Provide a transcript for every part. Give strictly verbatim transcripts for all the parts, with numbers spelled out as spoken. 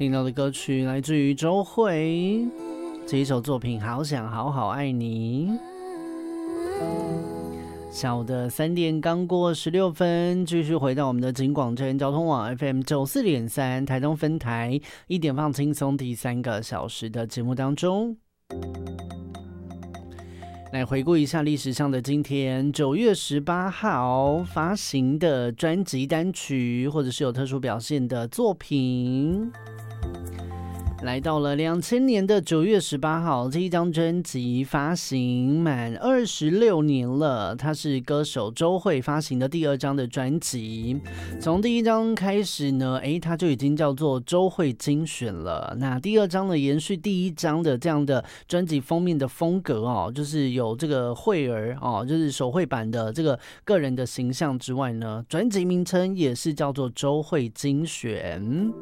听到的歌曲来自于周蕙，这一首作品《好想好好爱你》。下午的三点刚过十六分，继续回到我们的警广真交通网 F M 九四点三台东分台，一点放轻松第三个小时的节目当中。来回顾一下历史上的今天，九月十八号发行的专辑单曲，或者是有特殊表现的作品。来到了两千年的九月十八号，这一张专辑发行满二十六年了，它是歌手周蕙发行的第二张的专辑。从第一张开始呢，诶，它就已经叫做周蕙精选了。那第二张呢，延续第一张的这样的专辑封面的风格哦，就是有这个蕙儿哦，就是手绘版的这个个人的形象之外呢，专辑名称也是叫做周蕙精选。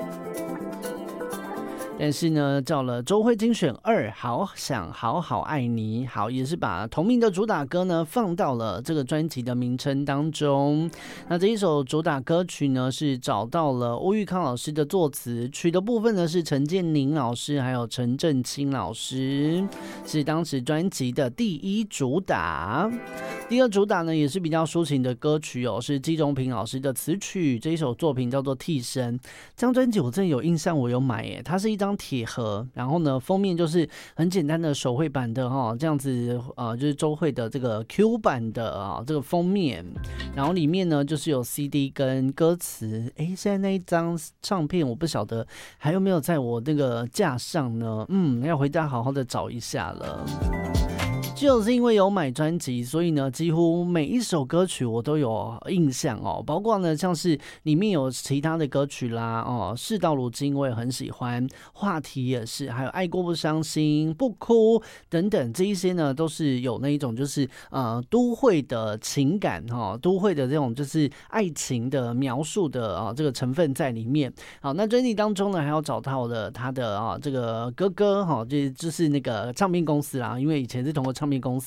但是呢，叫了周蕙精选二，好想好好爱你，好也是把同名的主打歌呢放到了这个专辑的名称当中。那这一首主打歌曲呢，是找到了乌玉康老师的作词，曲的部分呢是陈建宁老师还有陈振清老师，是当时专辑的第一主打。第二主打呢也是比较抒情的歌曲哦，是季中平老师的词曲，这一首作品叫做《替身》。这张专辑我真的有印象，我有买耶，它是一张铁盒，然后呢封面就是很简单的手绘版的哈，这样子呃就是周蕙的这个 Q 版的啊这个封面，然后里面呢就是有 C D 跟歌词。哎，现在那一张唱片我不晓得还有没有在我那个架上呢？嗯，要回家好好的找一下了。就是因为有买专辑，所以呢，几乎每一首歌曲我都有印象哦。包括呢，像是里面有其他的歌曲啦，哦，事到如今我也很喜欢，话题也是，还有爱过不伤心、不哭等等，这一些呢，都是有那一种就是呃都会的情感哈、哦，都会的这种就是爱情的描述的啊、哦、这个成分在里面。好，那专辑当中呢，还有找到了他的啊、哦、这个哥哥哈、哦，就就是那个唱片公司啦，因为以前是同个唱片公司